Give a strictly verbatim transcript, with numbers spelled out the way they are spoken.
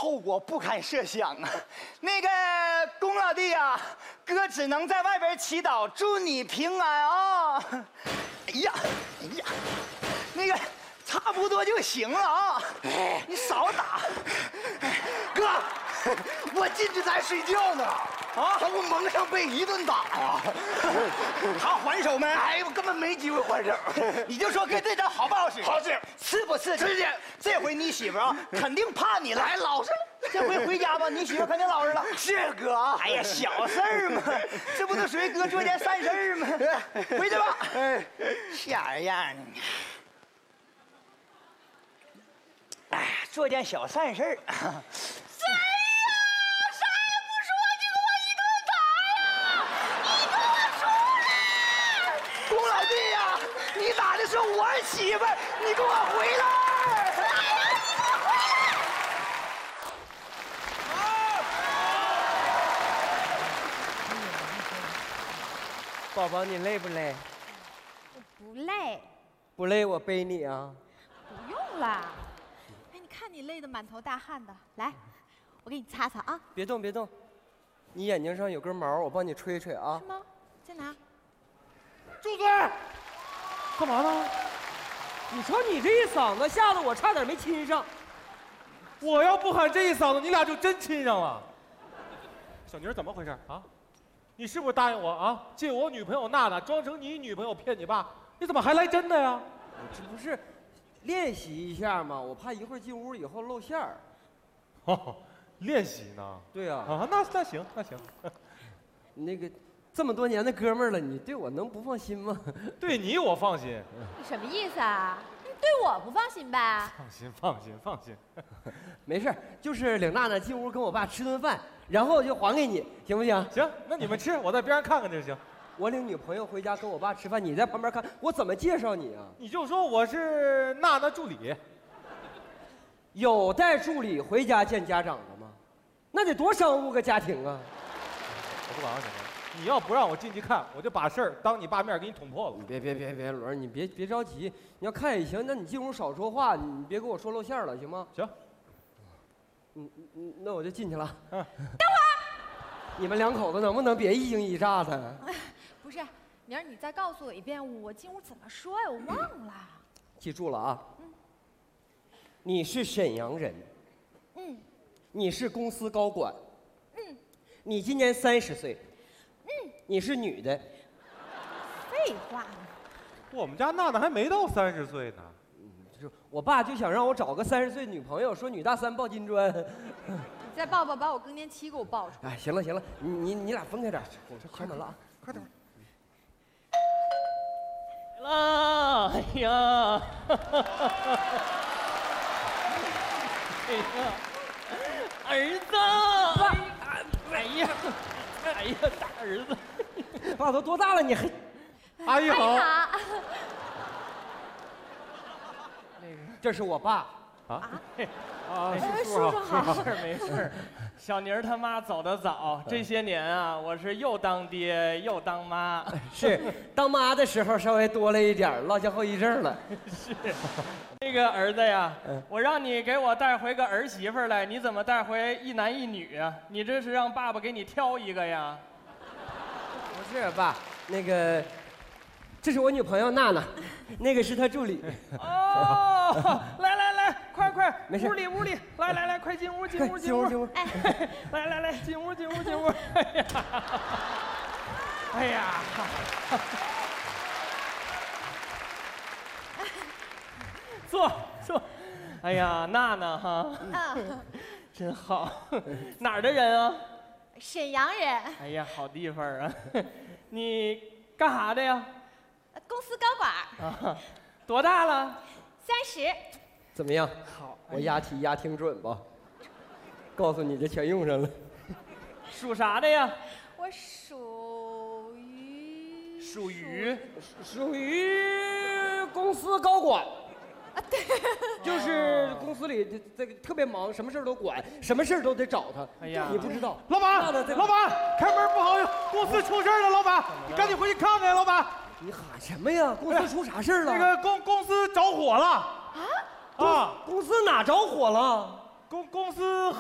后果不堪设想啊！那个龚老弟呀、啊，哥只能在外边祈祷，祝你平安啊！哎呀，哎呀，那个差不多就行了啊，你少打。 哥，我进去才睡觉呢，啊，把我蒙上被一顿打呀。 他还手没？ 哎呀，我根本没机会还手。 你就说哥这招好不好使？ 好使， 刺不刺激？ 刺激。 这回你媳妇啊，肯定怕你了， 还老实。 这回回家吧，你媳妇肯定老实了。 是哥。 哎呀，小事儿嘛，这不都属于哥做件善事儿吗？回去吧。哎，吓人样的。哎呀，做件小善事儿。 谁呀？啥也不说就给我一顿打呀！你给我出来！ 龚老弟呀，你打的是我媳妇儿，你给我回来！ 宝宝，你累不累？ 不累， 不累，我背你啊。 不用啦。哎，你看你累得满头大汗的，来，我给你擦擦啊。 别动，别动，你眼睛上有根毛，我帮你吹吹啊。 是吗？在哪？ 住嘴！干嘛呢？ 你瞅你这一嗓子，吓得我差点没亲上。 我要不喊这一嗓子，你俩就真亲上了。小妮儿，怎么回事啊？你是不是答应我啊，借我女朋友娜娜装成你女朋友骗你爸？你怎么还来真的呀？ 我这不是练习一下吗？我怕一会儿进屋以后露馅儿。 哦，练习呢？ 对呀。 啊，那那行，那行。 那个这么多年的哥们儿了，你对我能不放心吗？ 对你我放心。 你什么意思啊？你对我不放心呗？ 放心，放心，放心。 没事，就是领娜娜进屋跟我爸吃顿饭，然后就还给你，行不行？ 行，那你们吃，我在边上看看就行。 我领女朋友回家跟我爸吃饭，你在旁边看，我怎么介绍你啊？ 你就说我是娜娜助理。 有带助理回家见家长的吗？那得多商务个家庭啊！ 我不管了，小妹，你要不让我进去看，我就把事儿当你爸面给你捅破了。 你别别别别，伦，你别别着急，你要看也行，那你进屋少说话，你别给我说露馅了，行吗？ 行。 嗯嗯，那我就进去了。 嗯。 等会儿， 你们两口子能不能别一惊一乍的？ 不是，明儿你再告诉我一遍，我进屋怎么说呀？我忘了。 记住了啊。 嗯。 你是沈阳人。 嗯。 你是公司高管。 嗯。 你今年三十岁。 嗯。 你是女的。 废话呢。 我们家娜娜还没到三十岁呢。 我爸就想让我找个三十岁女朋友，说女大三抱金砖。 你再抱抱，把我更年期给我抱出来。 哎，行了行了，你你你俩分开点，我开门了啊， 快点。 来啦！哎呀！哎呀，儿子！哎呀，哎呀，大儿子！ 爸都多大了，你还？ 阿姨好。 这是我爸啊啊，叔叔好，没事没事。小妮儿他妈走得早，这些年啊，我是又当爹又当妈。 是当妈的时候稍微多了一点落下后遗症了。 是，那个儿子呀，我让你给我带回个儿媳妇来，你怎么带回一男一女啊？你这是让爸爸给你挑一个呀？ 不是爸，那个。这是我女朋友娜娜，那个是她助理。 哦，来来来，快快， 没事， 屋里屋里，来来来，快进屋进屋进屋进屋。 哎，来来来，进屋进屋进屋。哎呀，哎呀，坐坐。哎呀，娜娜哈，真好。哪儿的人啊？ 沈阳人。 哎呀，好地方啊。你干啥的呀？ 公司高管。 啊，多大了？ 三十。 怎么样？ 好， 我押题押挺准吧？告诉你，这全用上了。 属啥的呀？ 我属于。 属于。 属于公司高管。 啊，对。 就是公司里这个特别忙，什么事都管，什么事都得找他。 哎呀， 你不知道。 老板，老板，开门不好用，公司出事了，老板，你赶紧回去看看，老板。 你喊什么呀？公司出啥事了？ 那个公公司着火了。啊？啊？ 公司哪着火了？ 公公司